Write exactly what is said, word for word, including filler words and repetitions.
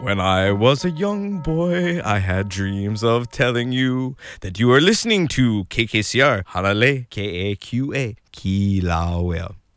When I was a young boy, I had dreams of telling you that you are listening to K K C R, Halale, K A Q A, Kilauea.